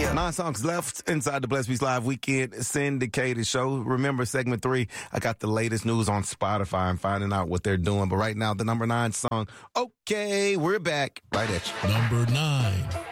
Yeah. 9 songs left inside the Blessed Beats Live Weekend syndicated show. Remember, segment 3, I got the latest news on Spotify and finding out what they're doing. But right now, the number 9 song, okay, we're back right at you. Number 9.